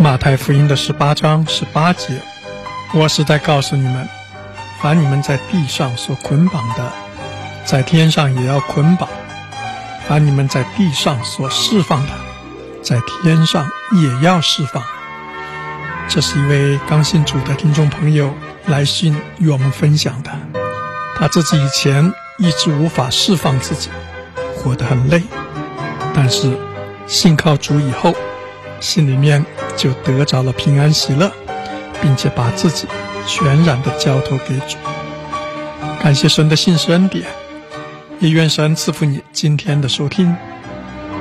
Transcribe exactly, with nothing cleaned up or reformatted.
马太福音的十八章十八节，我是在告诉你们，凡你们在地上所捆绑的，在天上也要捆绑；凡你们在地上所释放的，在天上也要释放。这是一位刚信主的听众朋友来信与我们分享的，他自己以前一直无法释放自己，活得很累，但是信靠主以后，心里面就得着了平安喜乐，并且把自己全然的交托给主。感谢神的信实恩典，也愿神赐福你今天的收听。